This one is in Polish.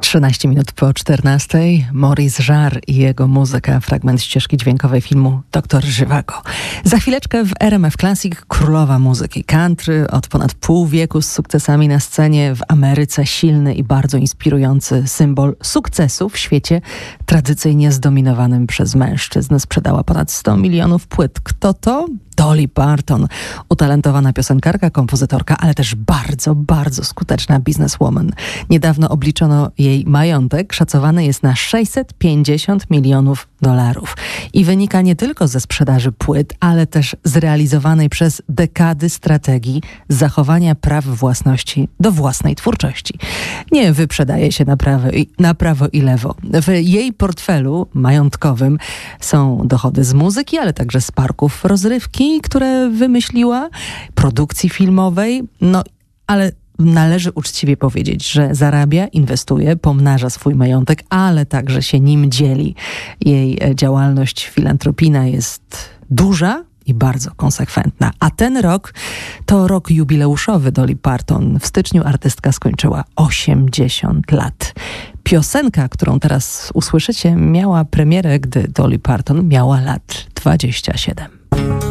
13 minut po 14. Maurice Jarre i jego muzyka, fragment ścieżki dźwiękowej filmu Doktor Żywago. Za chwileczkę w RMF Classic królowa muzyki country, od ponad pół wieku z sukcesami na scenie w Ameryce, silny i bardzo inspirujący symbol sukcesu w świecie tradycyjnie zdominowanym przez mężczyzn. Sprzedała ponad 100 milionów płyt. Kto to? Dolly Parton, utalentowana piosenkarka, kompozytorka, ale też bardzo, bardzo skuteczna bizneswoman. Niedawno obliczono jej majątek, szacowany jest na $650 milionów. I wynika nie tylko ze sprzedaży płyt, ale też z realizowanej przez dekady strategii zachowania praw własności do własnej twórczości. Nie wyprzedaje się na prawo i lewo. W jej portfelu majątkowym są dochody z muzyki, ale także z parków rozrywki, które wymyśliła, produkcji filmowej, ale należy uczciwie powiedzieć, że zarabia, inwestuje, pomnaża swój majątek, ale także się nim dzieli. Jej działalność filantropijna jest duża i bardzo konsekwentna. A ten rok to rok jubileuszowy Dolly Parton. W styczniu artystka skończyła 80 lat. Piosenka, którą teraz usłyszycie, miała premierę, gdy Dolly Parton miała lat 27.